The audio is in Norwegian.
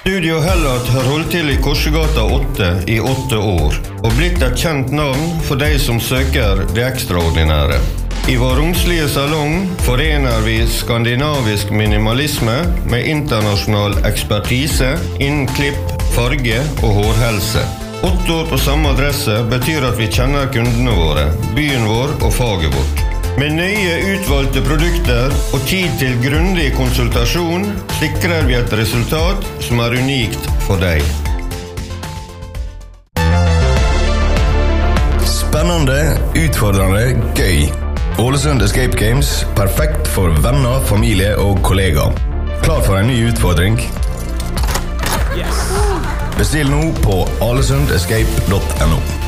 Studio Hellat har holdt til i Korsegata 8 i 8 år, og blitt et kjent navn for de som søker det ekstraordinære. I vår romslige salong forener vi skandinavisk minimalisme med internasjonal ekspertise innen klipp, farge og hårhelse. 8 år på samme adresse betyr at vi kjenner kundene våre, byen vår og faget vårt. Med nøye utvalgte produkter og tid til grundig konsultasjon sikrer vi et resultat som er unikt for deg. Spennende, utfordrende, gøy. Ålesund Escape Games, perfekt for venner, familie og kollegaer. Klar for en ny utfordring? Yes! Bestill nå på alesundescape.no.